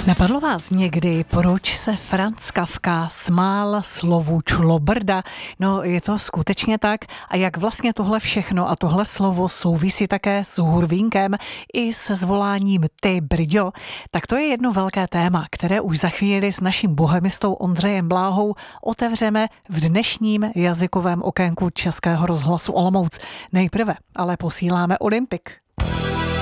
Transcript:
Napadlo vás někdy, proč se Franz Kafka smál slovu člobrda? No, je to skutečně tak. A jak vlastně tohle všechno a tohle slovo souvisí také s hurvínkem i se zvoláním ty brďo, tak to je jedno velké téma, které už za chvíli s naším bohemistou Ondřejem Bláhou otevřeme v dnešním jazykovém okénku Českého rozhlasu Olomouc. Nejprve ale posíláme Olympik.